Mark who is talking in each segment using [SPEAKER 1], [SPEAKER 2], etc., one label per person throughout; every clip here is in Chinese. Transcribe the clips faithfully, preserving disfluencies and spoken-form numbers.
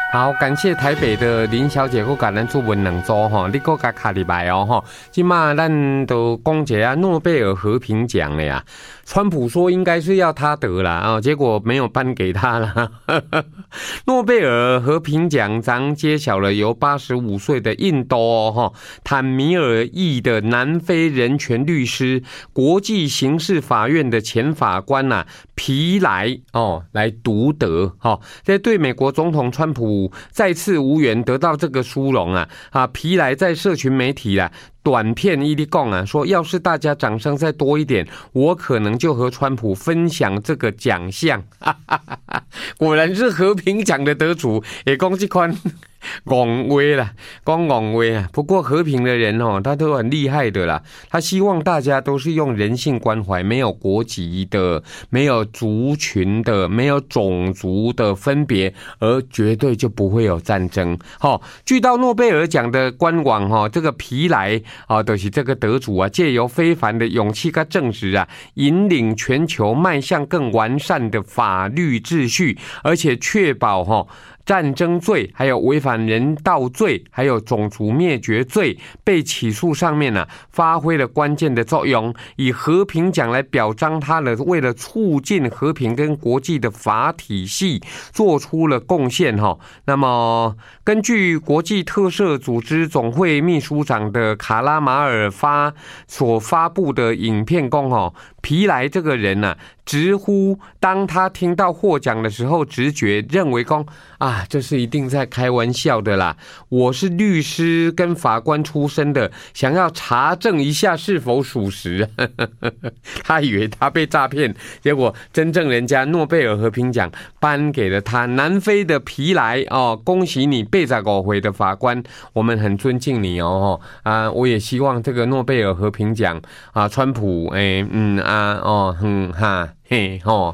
[SPEAKER 1] 好，感谢台北的林小姐，我甲咱做文两组吼，你搁甲卡入来哦吼。今嘛咱都讲一下诺贝尔和平奖了呀。川普说应该是要他得啦啊，结果没有颁给他啦。诺贝尔和平奖章揭晓了，由八十五岁的印度哦坦米尔裔的南非人权律师、国际刑事法院的前法官呐、啊、皮莱哦来独得哦，在对美国总统川普再次无缘得到这个殊荣啊啊，皮莱在社群媒体啊。短片一直讲啊，说要是大家掌声再多一点，我可能就和川普分享这个奖项。果然是和平奖的得主，也讲这款讲话啦，讲讲话啊。不过和平的人哦，他都很厉害的啦。他希望大家都是用人性关怀，没有国籍的，没有族群的，没有种族的分别，而绝对就不会有战争。好，据到诺贝尔奖的官网哈，这个皮莱。啊，就是这个得主啊，借由非凡的勇气跟正直啊，引领全球迈向更完善的法律秩序，而且确保哈、哦、战争罪、还有违反人道罪、还有种族灭绝罪被起诉上面呢、啊，发挥了关键的作用，以和平奖来表彰他的为了促进和平跟国际的法体系做出了贡献哈、哦。那么，根据国际特赦组织总会秘书长的卡拉马尔发所发布的影片公哦，皮莱这个人呢、啊，直呼当他听到获奖的时候，直觉认为公啊，这是一定在开玩笑的啦。我是律师跟法官出身的，想要查证一下是否属实。他以为他被诈骗，结果真正人家诺贝尔和平奖颁给了他，南非的皮莱哦，恭喜你被在狗回的法官，我们很尊敬你哦啊，我也希望这个诺贝尔和平奖啊，川普诶嗯啊哦嗯哈嘿吼，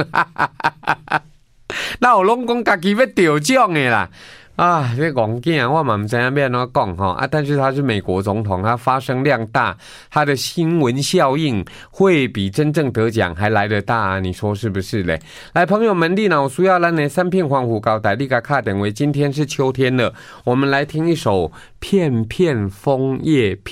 [SPEAKER 1] 那我拢讲家己要得奖的啦。啊，这讲囝我嘛不知道要怎么讲哈啊，但是他是美国总统，他发声量大，他的新闻效应会比真正得奖还来得大、啊，你说是不是嘞？来，朋友们，你若需要咱的三片黄虎高台，你甲卡点为今天是秋天了，我们来听一首《片片枫叶》。